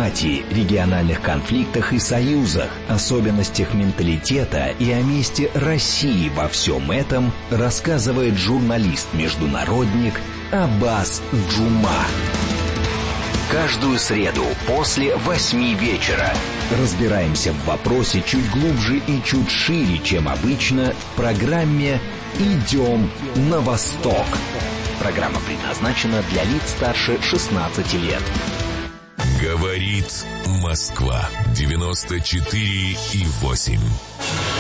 дипломатии, региональных конфликтах и союзах, особенностях менталитета и о месте России во всем этом рассказывает журналист-международник Аббас Джума. Каждую среду после 8 вечера разбираемся в вопросе чуть глубже и чуть шире, чем обычно, в программе «Идем на восток». Программа предназначена для лиц старше 16 лет. Говорит Москва 94,8.